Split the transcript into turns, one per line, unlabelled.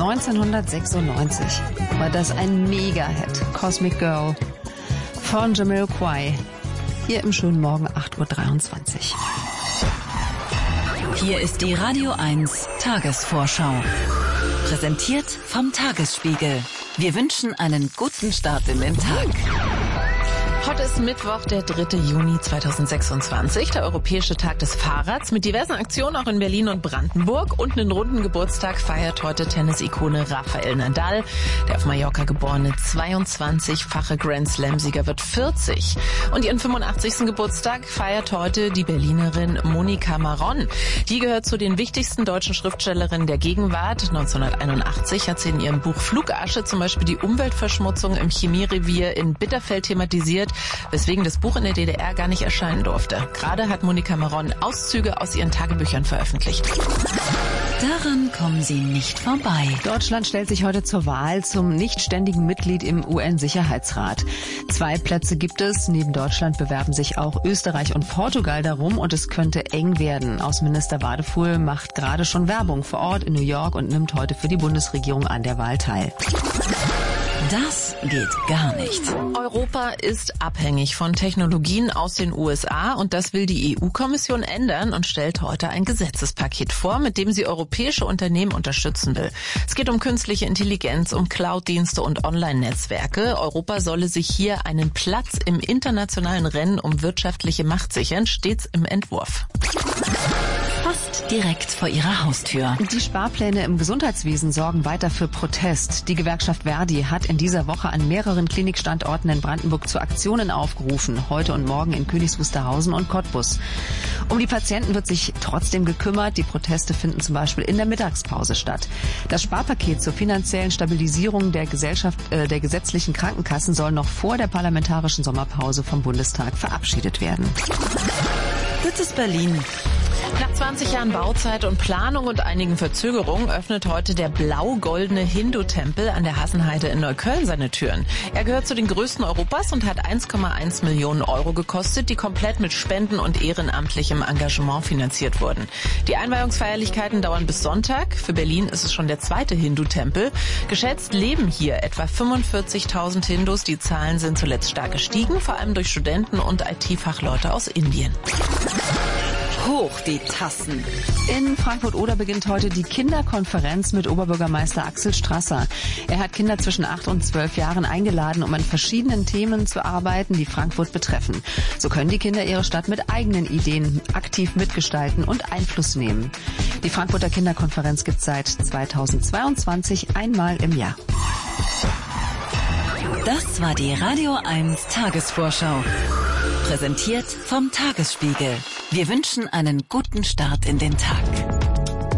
1996 war das ein Mega-Hit, Cosmic Girl von Jamiroquai. Hier im schönen Morgen 8.23 Uhr.
Hier ist die Radio 1 Tagesvorschau. Präsentiert vom Tagesspiegel. Wir wünschen einen guten Start in den Tag.
Heute ist Mittwoch, der 3. Juni 2026, der Europäische Tag des Fahrrads. Mit diversen Aktionen auch in Berlin und Brandenburg. Und einen runden Geburtstag feiert heute Tennis-Ikone Rafael Nadal. Der auf Mallorca geborene 22-fache Grand Slam-Sieger wird 40. Und ihren 85. Geburtstag feiert heute die Berlinerin Monika Maron. Die gehört zu den wichtigsten deutschen Schriftstellerinnen der Gegenwart. 1981 hat sie in ihrem Buch Flugasche zum Beispiel die Umweltverschmutzung im Chemierevier in Bitterfeld thematisiert, weswegen das Buch in der DDR gar nicht erscheinen durfte. Gerade hat Monika Maron Auszüge aus ihren Tagebüchern veröffentlicht.
Daran kommen Sie nicht vorbei.
Deutschland stellt sich heute zur Wahl zum nichtständigen Mitglied im UN-Sicherheitsrat. 2 Plätze gibt es. Neben Deutschland bewerben sich auch Österreich und Portugal darum und es könnte eng werden. Außenminister Wadefuhl macht gerade schon Werbung vor Ort in New York und nimmt heute für die Bundesregierung an der Wahl teil.
Das geht gar nicht.
Europa ist abhängig von Technologien aus den USA und das will die EU-Kommission ändern und stellt heute ein Gesetzespaket vor, mit dem sie europäische Unternehmen unterstützen will. Es geht um künstliche Intelligenz, um Cloud-Dienste und Online-Netzwerke. Europa solle sich hier einen Platz im internationalen Rennen um wirtschaftliche Macht sichern, steht's im Entwurf.
Fast direkt vor ihrer Haustür.
Die Sparpläne im Gesundheitswesen sorgen weiter für Protest. Die Gewerkschaft Verdi hat in dieser Woche an mehreren Klinikstandorten in Brandenburg zu Aktionen aufgerufen. Heute und morgen in Königs Wusterhausen und Cottbus. Um die Patienten wird sich trotzdem gekümmert. Die Proteste finden zum Beispiel in der Mittagspause statt. Das Sparpaket zur finanziellen Stabilisierung der gesetzlichen Krankenkassen soll noch vor der parlamentarischen Sommerpause vom Bundestag verabschiedet werden.
Das ist Berlin.
Nach 20 Jahren Bauzeit und Planung und einigen Verzögerungen öffnet heute der blau-goldene Hindu-Tempel an der Hassenheide in Neukölln seine Türen. Er gehört zu den größten Europas und hat 1,1 Millionen Euro gekostet, die komplett mit Spenden und ehrenamtlichem Engagement finanziert wurden. Die Einweihungsfeierlichkeiten dauern bis Sonntag. Für Berlin ist es schon der 2. Hindu-Tempel. Geschätzt leben hier etwa 45.000 Hindus. Die Zahlen sind zuletzt stark gestiegen, vor allem durch Studenten und IT-Fachleute aus Indien.
Hoch die Tassen.
In Frankfurt-Oder beginnt heute die Kinderkonferenz mit Oberbürgermeister Axel Strasser. Er hat Kinder zwischen 8 und 12 Jahren eingeladen, um an verschiedenen Themen zu arbeiten, die Frankfurt betreffen. So können die Kinder ihre Stadt mit eigenen Ideen aktiv mitgestalten und Einfluss nehmen. Die Frankfurter Kinderkonferenz gibt es seit 2022 einmal im Jahr.
Das war die Radio 1 Tagesvorschau. Präsentiert vom Tagesspiegel. Wir wünschen einen guten Start in den Tag.